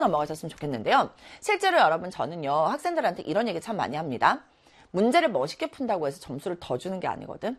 넘어가셨으면 좋겠는데요. 실제로 여러분 저는요 학생들한테 이런 얘기 참 많이 합니다. 문제를 멋있게 푼다고 해서 점수를 더 주는 게 아니거든.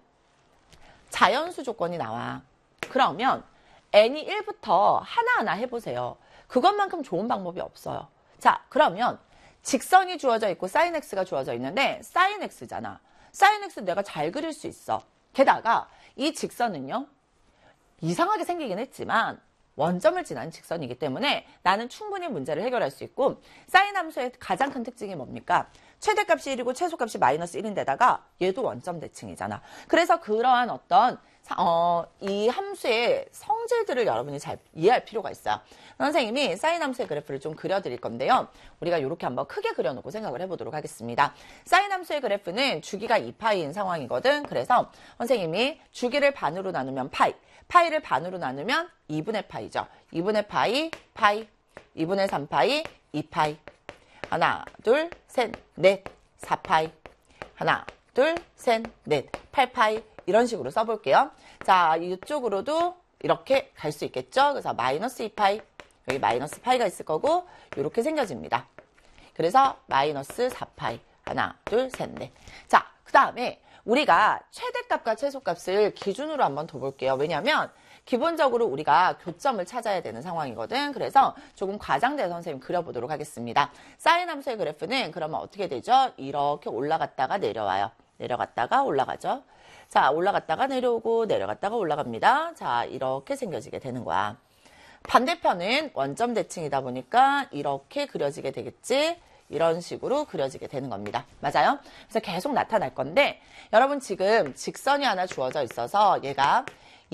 자연수 조건이 나와. 그러면 n이 1부터 하나하나 해보세요. 그것만큼 좋은 방법이 없어요. 자, 그러면 직선이 주어져 있고 sin x가 주어져 있는데 sin x잖아. sin x 내가 잘 그릴 수 있어. 게다가 이 직선은요. 이상하게 생기긴 했지만 원점을 지나는 직선이기 때문에 나는 충분히 문제를 해결할 수 있고 sin 함수의 가장 큰 특징이 뭡니까? 최대값이 1이고 최소값이 마이너스 1인데다가 얘도 원점 대칭이잖아. 그래서 그러한 어떤 이 함수의 성질들을 여러분이 잘 이해할 필요가 있어요. 선생님이 사인 함수의 그래프를 좀 그려드릴 건데요. 우리가 이렇게 한번 크게 그려놓고 생각을 해보도록 하겠습니다. 사인 함수의 그래프는 주기가 2파이인 상황이거든. 그래서 선생님이 주기를 반으로 나누면 파이, 파이를 반으로 나누면 2분의 파이죠. 2분의 파이, 파이, 2분의 3파이, 2파이. 하나, 둘, 셋, 넷, 4파이. 하나, 둘, 셋, 넷, 8파이. 이런 식으로 써볼게요. 자, 이쪽으로도 이렇게 갈 수 있겠죠? 그래서 마이너스 2파이, 여기 마이너스 파이가 있을 거고 이렇게 생겨집니다. 그래서 마이너스 4파이. 하나, 둘, 셋, 넷. 자, 그 다음에 우리가 최대값과 최소값을 기준으로 한번 둬볼게요. 왜냐하면 기본적으로 우리가 교점을 찾아야 되는 상황이거든. 그래서 조금 과장돼서 선생님 그려보도록 하겠습니다. 사인 함수의 그래프는 그러면 어떻게 되죠? 이렇게 올라갔다가 내려와요. 내려갔다가 올라가죠. 자, 올라갔다가 내려오고 내려갔다가 올라갑니다. 자, 이렇게 생겨지게 되는 거야. 반대편은 원점 대칭이다 보니까 이렇게 그려지게 되겠지. 이런 식으로 그려지게 되는 겁니다. 맞아요? 그래서 계속 나타날 건데 여러분 지금 직선이 하나 주어져 있어서 얘가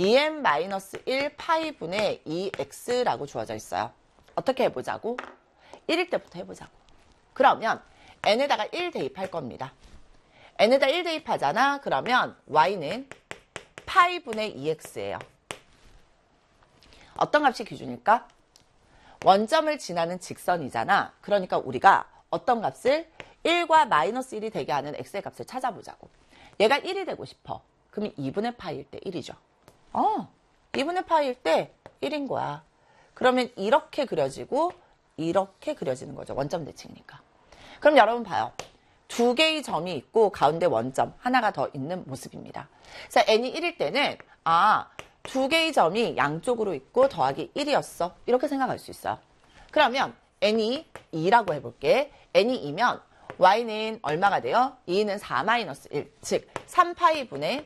2n-1 파이분의 2x라고 주어져 있어요. 어떻게 해보자고? 1일 때부터 해보자고. 그러면 n에다가 1 대입할 겁니다. n에다 1 대입하잖아. 그러면 y는 파이분의 2x예요. 어떤 값이 기준일까? 원점을 지나는 직선이잖아. 그러니까 우리가 어떤 값을 1과 마이너스 1이 되게 하는 x의 값을 찾아보자고. 얘가 1이 되고 싶어. 그러면 2분의 파이일 때 1이죠. 2분의 파이일 때 1인 거야. 그러면 이렇게 그려지고 이렇게 그려지는 거죠. 원점 대칭이니까. 그럼 여러분 봐요. 두 개의 점이 있고 가운데 원점 하나가 더 있는 모습입니다. 자, n이 1일 때는 두 개의 점이 양쪽으로 있고 더하기 1이었어. 이렇게 생각할 수 있어요. 그러면 n이 2라고 해볼게. n이 2면 y는 얼마가 돼요? 2는 4-1, 즉 3파이분의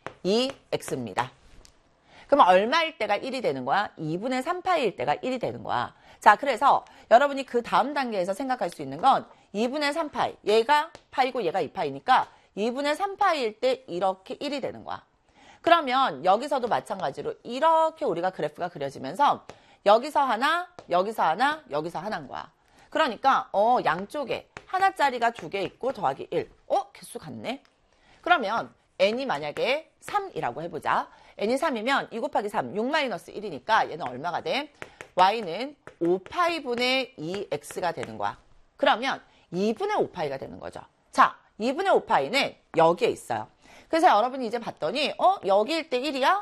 2x입니다. 그럼 얼마일 때가 1이 되는 거야? 2분의 3파이일 때가 1이 되는 거야. 자, 그래서 여러분이 그 다음 단계에서 생각할 수 있는 건 2분의 3파이, 얘가 파이고 얘가 2파이니까 2분의 3파이일 때 이렇게 1이 되는 거야. 그러면 여기서도 마찬가지로 이렇게 우리가 그래프가 그려지면서 여기서 하나, 여기서 하나, 여기서 하나인 거야. 그러니까 양쪽에 하나짜리가 두 개 있고 더하기 1. 개수 같네. 그러면 n이 만약에 3이라고 해보자. n이 3이면 2 곱하기 3, 6-1이니까 얘는 얼마가 돼? y는 5파이분의 2x가 되는 거야. 그러면 2분의 5파이가 되는 거죠. 자, 2분의 5파이는 여기에 있어요. 그래서 여러분이 이제 봤더니 여기일 때 1이야?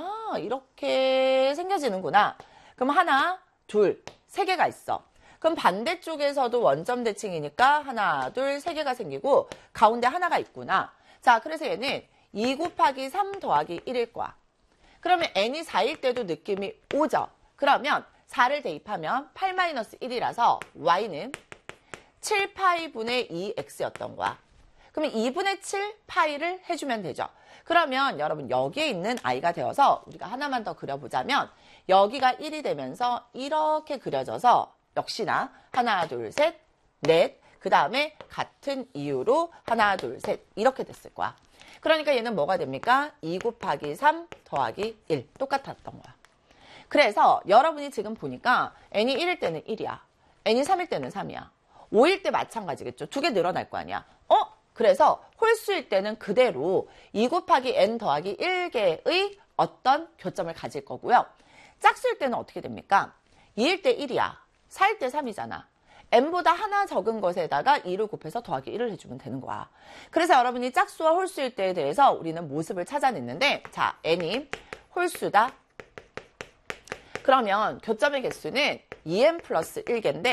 이렇게 생겨지는구나. 그럼 하나, 둘, 세 개가 있어. 그럼 반대쪽에서도 원점 대칭이니까 하나, 둘, 세 개가 생기고 가운데 하나가 있구나. 자, 그래서 얘는 2 곱하기 3 더하기 1일 거야. 그러면 n이 4일 때도 느낌이 오죠. 그러면 4를 대입하면 8-1이라서 y는 7파이분의 2x였던 거야. 그러면 2분의 7파이를 해주면 되죠. 그러면 여러분 여기에 있는 i가 되어서 우리가 하나만 더 그려보자면 여기가 1이 되면서 이렇게 그려져서 역시나 하나, 둘, 셋, 넷, 그 다음에 같은 이유로 하나, 둘, 셋 이렇게 됐을 거야. 그러니까 얘는 뭐가 됩니까? 2 곱하기 3 더하기 1 똑같았던 거야. 그래서 여러분이 지금 보니까 n이 1일 때는 1이야. n이 3일 때는 3이야. 5일 때 마찬가지겠죠. 두 개 늘어날 거 아니야. 그래서 홀수일 때는 그대로 2 곱하기 n 더하기 1개의 어떤 교점을 가질 거고요. 짝수일 때는 어떻게 됩니까? 2일 때 1이야. 4일 때 3이잖아. n보다 하나 적은 것에다가 2를 곱해서 더하기 1을 해주면 되는 거야. 그래서 여러분이 짝수와 홀수일 때에 대해서 우리는 모습을 찾아냈는데 자, n이 홀수다. 그러면 교점의 개수는 2n 플러스 1개인데